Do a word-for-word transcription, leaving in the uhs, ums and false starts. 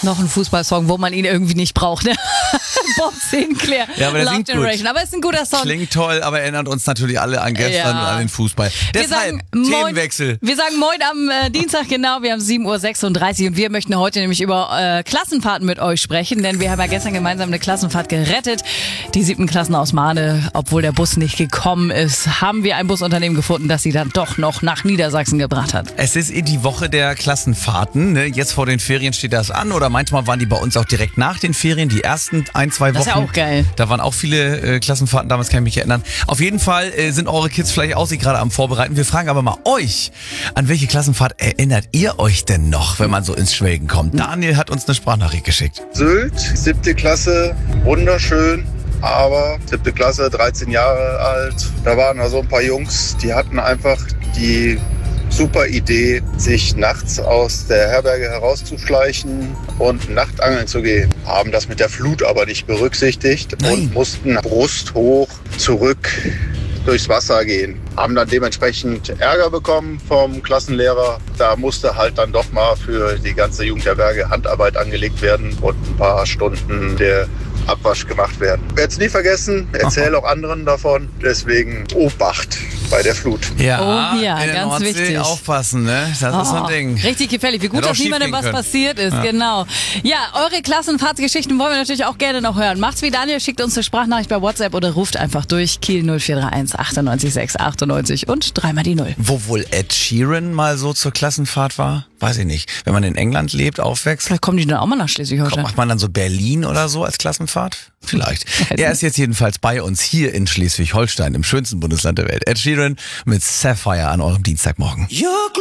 Noch ein Fußballsong, wo man ihn irgendwie nicht braucht, ne? Bob Sinclair, Ja, aber der Love singt Generation. gut. Aber es ist ein guter Song. Klingt toll, aber erinnert uns natürlich alle an gestern Ja. und an den Fußball. Wir Deshalb, sagen moin, Themenwechsel. wir sagen Moin am äh, Dienstag, genau, wir haben sieben Uhr sechsunddreißig und wir möchten heute nämlich über äh, Klassenfahrten mit euch sprechen, denn wir haben ja gestern gemeinsam eine Klassenfahrt gerettet. Die siebten Klassen aus Mahne, obwohl der Bus nicht gekommen ist, haben wir ein Busunternehmen gefunden, das sie dann doch noch nach Niedersachsen gebracht hat. Es ist eh die Woche der Klassenfahrten. Ne? Jetzt vor den Ferien steht das an oder manchmal waren die bei uns auch direkt nach den Ferien, die ersten ein, zwei Wochen. Das ist ja auch geil. Da waren auch viele äh, Klassenfahrten, damals kann ich mich erinnern. Auf jeden Fall äh, sind eure Kids vielleicht auch sich gerade am Vorbereiten. Wir fragen aber mal euch, an welche Klassenfahrt erinnert ihr euch denn noch, wenn man so ins Schwelgen kommt? Daniel hat uns eine Sprachnachricht geschickt. Sylt, siebte Klasse, wunderschön. Aber siebte Klasse, dreizehn Jahre alt, da waren da so ein paar Jungs, die hatten einfach die super Idee, sich nachts aus der Herberge herauszuschleichen und Nachtangeln zu gehen. Haben das mit der Flut aber nicht berücksichtigt Nein. und mussten brusthoch zurück durchs Wasser gehen. Haben dann dementsprechend Ärger bekommen vom Klassenlehrer. Da musste halt dann doch mal für die ganze Jugendherberge Handarbeit angelegt werden und ein paar Stunden der Abwasch gemacht werden. Werde es nie vergessen, erzähle auch anderen davon. Deswegen Obacht bei der Flut. Ja, Oh ja, in der ganz Nordsee wichtig. aufpassen, ne? Das ist so ein Oh, Ding. richtig gefährlich. Wie gut, Hätte auch dass niemandem schief was gehen können. passiert ist, genau. Ja, eure Klassenfahrtsgeschichten wollen wir natürlich auch gerne noch hören. Macht's wie Daniel, schickt uns eine Sprachnachricht bei WhatsApp oder ruft einfach durch Kiel null vier drei eins achtundneunzig sechs achtundneunzig und dreimal die Null. Wo wohl Ed Sheeran mal so zur Klassenfahrt war? Weiß ich nicht. Wenn man in England lebt, aufwächst, Vielleicht kommen die dann auch mal nach Schleswig-Holstein. macht man dann so Berlin oder so als Klassenfahrt? Vielleicht. Er ist jetzt jedenfalls bei uns hier in Schleswig-Holstein, im schönsten Bundesland der Welt. Ed Sheeran mit Sapphire an eurem Dienstagmorgen.